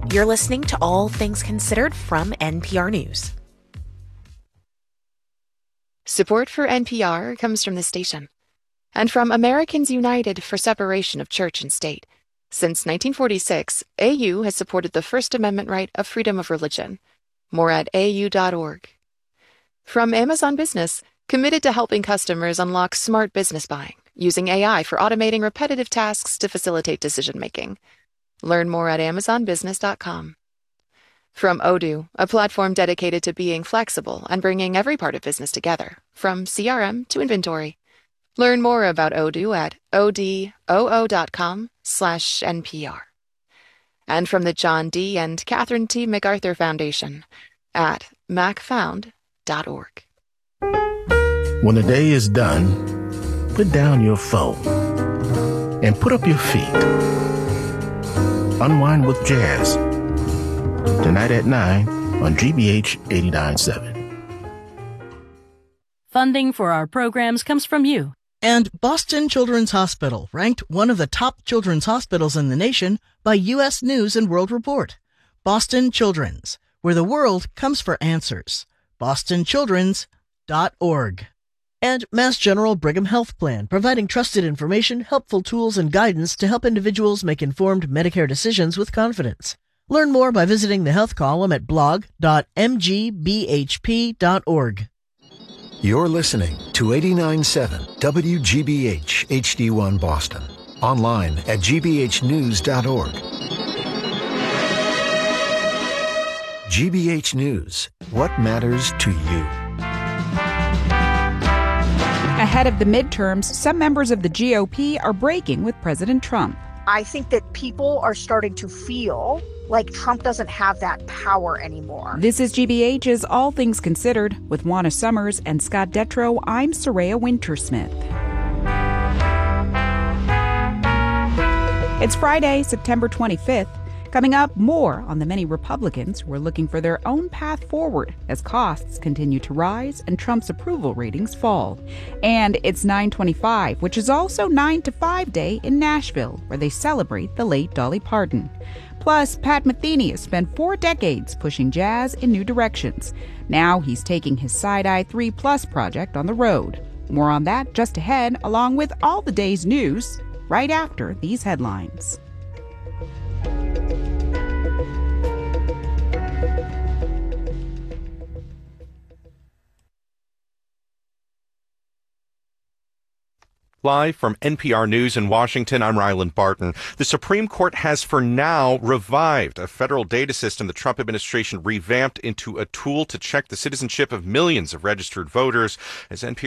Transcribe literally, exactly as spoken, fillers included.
You're listening to All Things Considered from N P R News. Support for N P R comes from the station and from Americans United for Separation of Church and State. Since nineteen forty-six, A U has supported the First Amendment right of freedom of religion. More at A U dot org. From Amazon Business, committed to helping customers unlock smart business buying, using A I for automating repetitive tasks to facilitate decision-making. Learn more at amazon business dot com. From Odoo, a platform dedicated to being flexible and bringing every part of business together, from C R M to inventory. Learn more about Odoo at odoo dot com slash N P R. And from the John D. and Catherine T. MacArthur Foundation at mac found dot org. When the day is done, put down your phone and put up your feet. Unwind with jazz. Tonight at nine on G B H eighty-nine point seven. Funding for our programs comes from you. And Boston Children's Hospital, ranked one of the top children's hospitals in the nation by U S News and World Report. Boston Children's, where the world comes for answers. boston children's dot org. And Mass General Brigham Health Plan, providing trusted information, helpful tools, and guidance to help individuals make informed Medicare decisions with confidence. Learn more by visiting the health column at blog dot m g b h p dot org. You're listening to eighty-nine point seven W G B H H D one Boston. Online at g b h news dot org. G B H News. What matters to you? Ahead of the midterms, some members of the G O P are breaking with President Trump. I think that people are starting to feel like Trump doesn't have that power anymore. This is G B H's All Things Considered. With Juana Summers and Scott Detrow, I'm Soraya Wintersmith. It's Friday, September twenty-fifth. Coming up, more on the many Republicans who are looking for their own path forward as costs continue to rise and Trump's approval ratings fall. And it's nine twenty-five, which is also nine to five Day in Nashville, where they celebrate the late Dolly Parton. Plus, Pat Metheny has spent four decades pushing jazz in new directions. Now he's taking his Side-Eye three Plus project on the road. More on that just ahead, along with all the day's news, right after these headlines. Live from N P R News in Washington, I'm Ryland Barton. The Supreme Court has for now revived a federal data system the Trump administration revamped into a tool to check the citizenship of millions of registered voters. As N P R